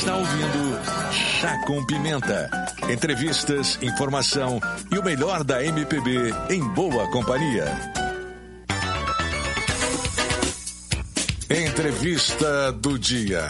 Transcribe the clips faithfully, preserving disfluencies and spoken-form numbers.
Está ouvindo Chá com Pimenta. Entrevistas, informação e o melhor da M P B em boa companhia. Entrevista do dia.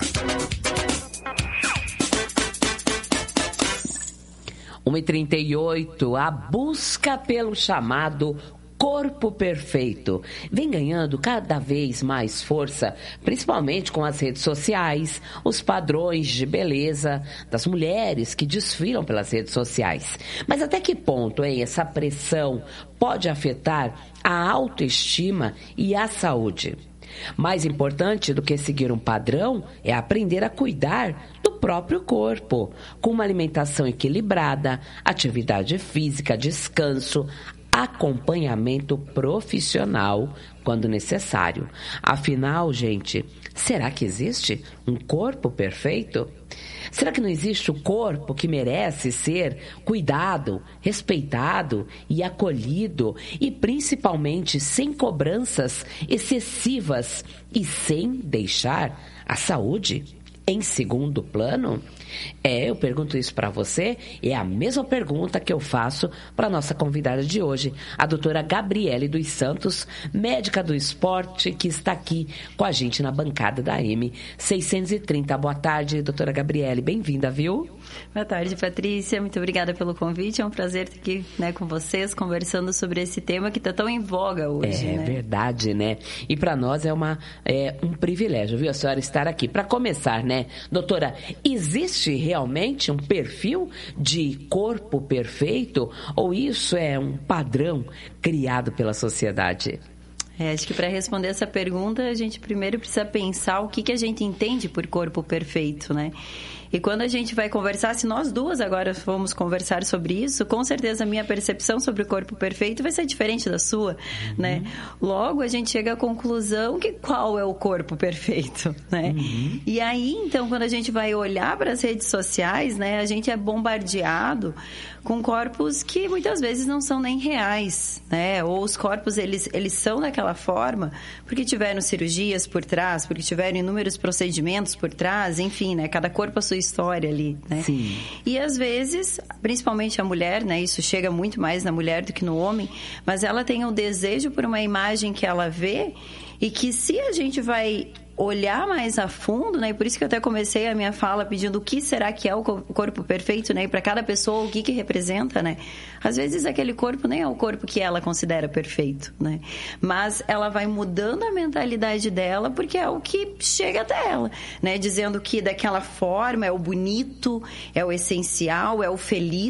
uma e trinta e oito, a busca pelo chamado corpo perfeito vem ganhando cada vez mais força, principalmente com as redes sociais, os padrões de beleza das mulheres que desfilam pelas redes sociais. Mas até que ponto, hein, essa pressão pode afetar a autoestima e a saúde? Mais importante do que seguir um padrão é aprender a cuidar do próprio corpo, com uma alimentação equilibrada, atividade física, descanso, acompanhamento profissional quando necessário. Afinal, gente, será que existe um corpo perfeito? Será que não existe o corpo que merece ser cuidado, respeitado e acolhido e principalmente sem cobranças excessivas e sem deixar a saúde em segundo plano? É, eu pergunto isso para você, é a mesma pergunta que eu faço para a nossa convidada de hoje, a doutora Gabriele dos Santos, médica do esporte, que está aqui com a gente na bancada da M seiscentos e trinta. Boa tarde, doutora Gabriele, bem-vinda, viu? Boa tarde, Patrícia, muito obrigada pelo convite, é um prazer estar aqui, né, com vocês, conversando sobre esse tema que está tão em voga hoje. É, né? Verdade, né? E para nós é, uma, é um privilégio, viu, a senhora estar aqui. Para começar, né, doutora, existe realmente um perfil de corpo perfeito ou isso é um padrão criado pela sociedade? É, acho que para responder essa pergunta, a gente primeiro precisa pensar o que, que a gente entende por corpo perfeito, né? E quando a gente vai conversar, se nós duas agora vamos conversar sobre isso, com certeza a minha percepção sobre o corpo perfeito vai ser diferente da sua, uhum. né? Logo, a gente chega à conclusão que qual é o corpo perfeito, né? Uhum. E aí, então, quando a gente vai olhar para as redes sociais, né, a gente é bombardeado com corpos que muitas vezes não são nem reais, né? Ou os corpos, eles, eles são daquela forma porque tiveram cirurgias por trás, porque tiveram inúmeros procedimentos por trás, enfim, né? Cada corpo a sua história ali, né? Sim. E às vezes, principalmente a mulher, né? Isso chega muito mais na mulher do que no homem, mas ela tem um desejo por uma imagem que ela vê e que se a gente vai olhar mais a fundo, né? E por isso que eu até comecei a minha fala pedindo o que será que é o corpo perfeito, né? E para cada pessoa, o que que representa, né? Às vezes aquele corpo nem é o corpo que ela considera perfeito, né? Mas ela vai mudando a mentalidade dela porque é o que chega até ela, né? Dizendo que daquela forma é o bonito, é o essencial, é o feliz.